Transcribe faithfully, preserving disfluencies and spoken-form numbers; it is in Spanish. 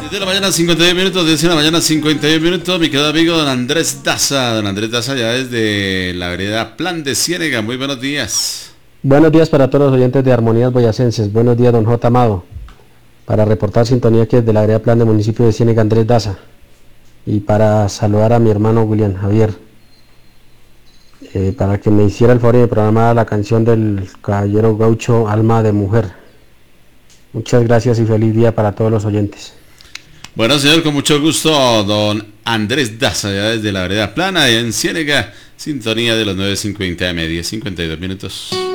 De la mañana cincuenta y uno minutos, diez de la mañana cincuenta y uno minutos, mi querido amigo don Andrés Daza, don Andrés Daza ya desde la vereda Plan de Ciénega, muy buenos días. Buenos días para todos los oyentes de Armonías Boyacenses, buenos días don J. Amado, para reportar sintonía que es de la vereda Plan del municipio de Ciénega, Andrés Daza, y para saludar a mi hermano William Javier, eh, para que me hiciera el favor de programar la canción del caballero gaucho Alma de Mujer. Muchas gracias y feliz día para todos los oyentes. Bueno, señor, con mucho gusto, don Andrés Daza, ya desde la vereda Plana, en Ciénega, sintonía de los nueve cincuenta M, diez cincuenta y dos minutos.